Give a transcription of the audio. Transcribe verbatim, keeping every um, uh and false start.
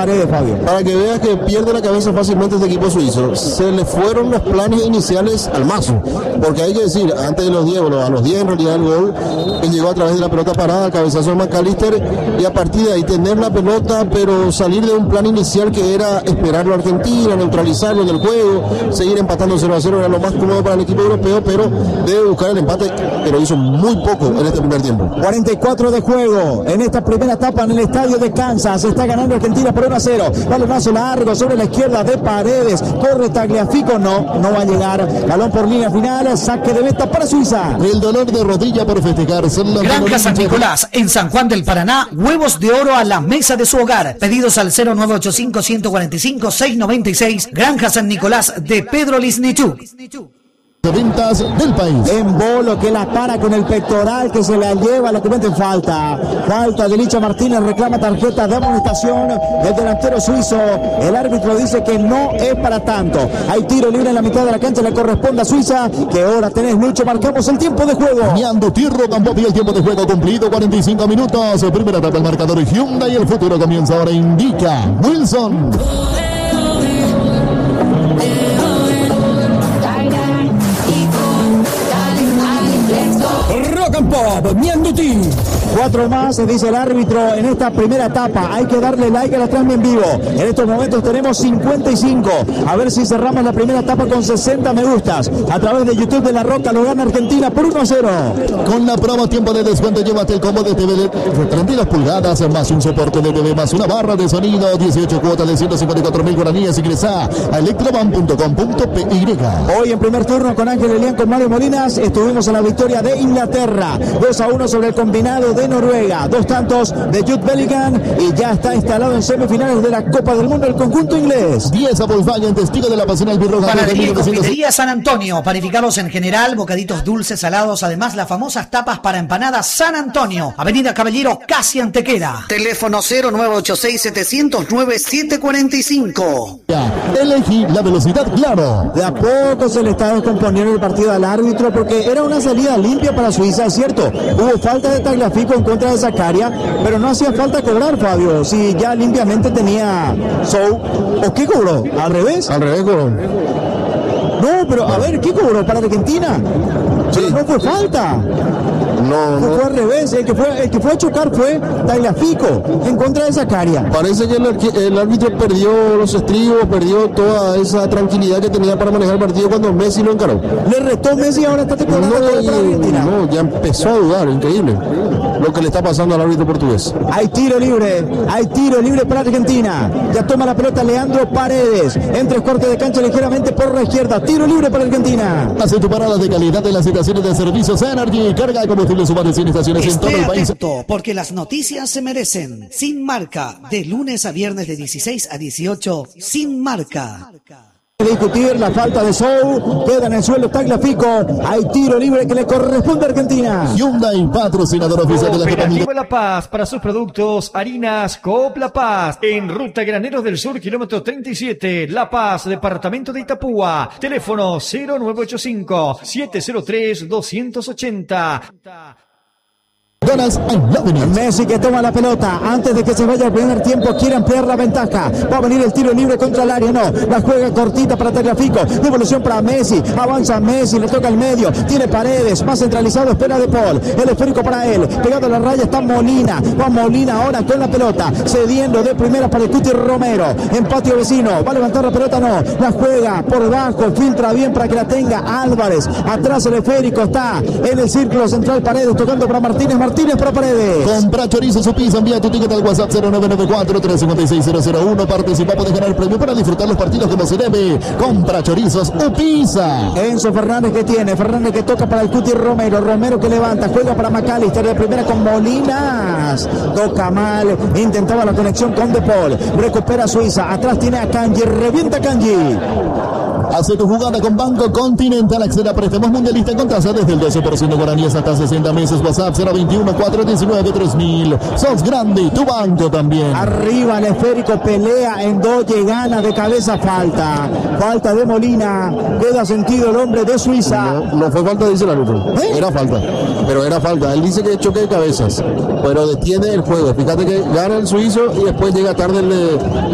Paredes, Fabio. Para que veas que pierde la cabeza fácilmente este equipo suizo. Se le fueron los planes iniciales al mazo. Porque hay que decir, antes de los diez, bueno, a los diez en realidad el gol, que llegó a través de la pelota parada, al cabezazo de McAllister, y a partir de ahí tener la pelota, pero salir de un plan inicial que era esperarlo a Argentina, neutralizarlo en el juego, seguir empatando cero a cero, era lo más cómodo para el equipo europeo, pero debe buscar el empate, pero hizo muy poco en este primer tiempo. cuarenta y cuatro de juego en esta primera etapa en el estadio de Kansas. Está ganando Argentina por uno a cero. Balonazo largo sobre la izquierda de Paredes. Corre Tagliafico, no, no va a llegar. Balón por línea final, saque de meta para Suiza. El dolor de rodilla por festejar. Granja San Nicolás, en San Juan del Paraná, huevos de oro a la mesa de su hogar. Pedidos al cero nueve ocho cinco, uno cuatro cinco, seis nueve seis. Granja San Nicolás de Pedro Lisnichuk. De ventas del país. En Bolo que la para con el pectoral, que se la lleva, lo cometen falta. Falta de Licha Martínez, reclama tarjeta de amonestación del delantero suizo. El árbitro dice que no es para tanto. Hay tiro libre en la mitad de la cancha, le corresponde a Suiza. Que ahora tenés, Lucho, marcamos el tiempo de juego. Miando Tirro tampoco y el tiempo de juego cumplido, cuarenta y cinco minutos. Primera etapa el marcador Hyundai y el futuro comienza ahora, indica Wilson. Rock and Pop, Mianduti. Cuatro más, dice el árbitro, en esta primera etapa. Hay que darle like a la transmisión en vivo. En estos momentos tenemos cincuenta y cinco. A ver si cerramos la primera etapa con sesenta me gustas. A través de YouTube de La Roca lo gana Argentina por uno a cero. Con la promo tiempo de descuento, llévate el combo de T V de treinta y dos pulgadas, más un soporte de T V, más una barra de sonido, dieciocho cuotas de ciento cincuenta y cuatro mil guaraníes. Ingresa a electroban punto com punto p y. Hoy en primer turno con Ángel Elián, con Mario Molinas, estuvimos en la victoria de Inglaterra. dos a uno sobre el combinado de Noruega. Dos tantos de Jude Bellingham y ya está instalado en semifinales de la Copa del Mundo el conjunto inglés. diez a Volkswagen, testigo de la pasión albirroja. Panadería y Confitería San Antonio. Panificados en general, bocaditos dulces, salados. Además, las famosas tapas para empanadas San Antonio. Avenida Caballero, casi Antequera. Teléfono cero nueve ocho seis, siete cero cero, nueve siete cuatro cinco. Elegí la velocidad, claro. De a poco se le está descomponiendo el partido al árbitro porque era una salida limpia para Suiza, es cierto. Hubo falta de Tagliafico en contra de Zakaria, pero no hacía falta cobrar, Fabio. Si ya limpiamente tenía Sou. ¿O qué cobró? ¿Al revés? Al revés, cobró. No, pero a ver, ¿qué cobró para Argentina? Sí. Pero no fue falta. No, fue, no. fue al revés, el que fue, el que fue a chocar fue Tagliafico en contra de Zakaria. Parece que el, el árbitro perdió los estribos, perdió toda esa tranquilidad que tenía para manejar el partido cuando Messi lo encaró. Le restó Messi y ahora está cobrando no, todo para Argentina. No, ya empezó a dudar, increíble lo que le está pasando al árbitro portugués. Hay tiro libre, hay tiro libre para Argentina. Ya toma la pelota Leandro Paredes, en tres cortes de cancha ligeramente por la izquierda. Tiro libre para Argentina. Hace tu parada de calidad en las estaciones de servicios Energy. Carga de combustible su cien estaciones en todo el país. Atento, porque las noticias se merecen. Sin Marca, de lunes a viernes de dieciséis a dieciocho. Sin Marca. Discutir la falta de Sou, queda en el suelo Tagliafico. Hay tiro libre que le corresponde a Argentina. Hyundai, patrocinador oficial de la Copa Mundial. La Paz, para sus productos, harinas Coop La Paz, en Ruta Graneros del Sur, kilómetro treinta y siete, La Paz, departamento de Itapúa. Teléfono cero nueve ocho cinco, siete cero tres, dos ocho cero. Messi que toma la pelota antes de que se vaya el primer tiempo, quiere ampliar la ventaja, va a venir el tiro libre contra el área, no, la juega cortita para Tagliafico, devolución para Messi, avanza Messi, le toca el medio, tiene Paredes, más centralizado, espera De Paul, el esférico para él, pegado a la raya está Molina, va Molina ahora con la pelota, cediendo de primera para el Cuti Romero, en patio vecino, va a levantar la pelota, no, la juega por debajo, filtra bien para que la tenga Álvarez, atrás el esférico, está en el círculo central Paredes, tocando para Martínez, Martínez Martínez para Paredes. Compra chorizo su pizza, envía tu ticket al WhatsApp cero nueve nueve cuatro, tres cinco seis, cero cero uno. Participa, puedes ganar el premio para disfrutar los partidos como se debe. Compra chorizos u pizza. Enzo Fernández que tiene, Fernández que toca para el Cuti Romero, Romero que levanta, juega para McAllister de primera con Molinas. Toca mal, intentaba la conexión con De Paul. Recupera Suiza, atrás tiene a Kanji, revienta Kanji. Hace tu jugada con Banco Continental, accede a préstamos mundialistas con tasa desde el doce por ciento guaraníes hasta sesenta meses. WhatsApp cero veintiuno, cuatrocientos diecinueve, tres mil. Sos grande, tu banco también. Arriba el esférico, pelea en doble, gana de cabeza, falta. Falta de Molina, queda sentido el hombre de Suiza. No, no fue falta, dice el árbitro. ¿Eh? Era falta, pero era falta. Él dice que choque de cabezas, pero detiene el juego. Fíjate que gana el suizo y después llega tarde el...